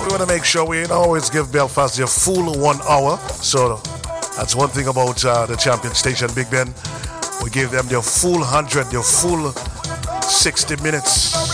want to make sure we always give Belfast their full 1 hour. So that's one thing about the champion station, Big Ben. We give them their full 100, their full 60 minutes.